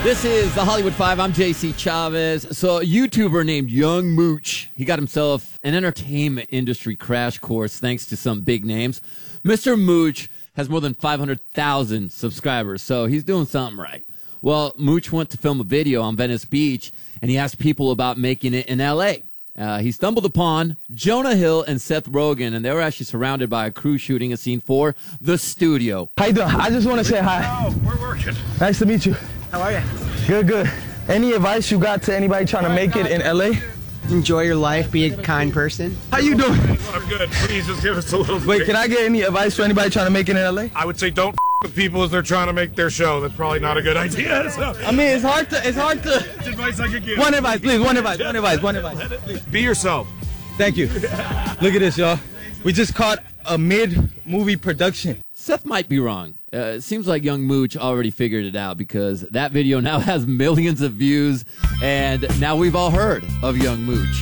This is the Hollywood Five. I'm JC Chavez. So a YouTuber named Young Mooch, he got himself an entertainment industry crash course thanks to some big names. Mr. Mooch has more than 500,000 subscribers, so he's doing something right. Well, Mooch went to film a video on Venice Beach, and he asked people about making it in L.A. He stumbled upon Jonah Hill and Seth Rogen, and they were actually surrounded by a crew shooting a scene for The Studio. How you doing? I just want to say hi. Oh, we're working. Nice to meet you. How are you? Good, good. Any advice you got to anybody trying to make it in LA? Enjoy your life. Be a kind person. How you doing? I'm good. Please just give us a little. Wait, can I get any advice for anybody trying to make it in LA? I would say don't with people as they're trying to make their show. That's probably not a good idea. So. I mean, it's hard to. That's advice I could give. One advice, please. One advice. Please. Be yourself. Thank you. Look at this, y'all. We just caught a mid-movie production. Seth might be wrong. It seems like Young Mooch already figured it out because that video now has millions of views, and now we've all heard of Young Mooch.